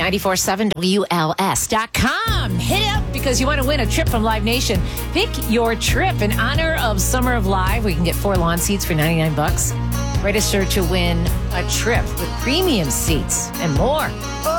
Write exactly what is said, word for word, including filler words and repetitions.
ninety-four point seven W L S dot com. Hit it up because you want to win a trip from Live Nation. Pick your trip in honor of Summer of Live. We can get four lawn seats for ninety-nine bucks. Register to win a trip with premium seats and more.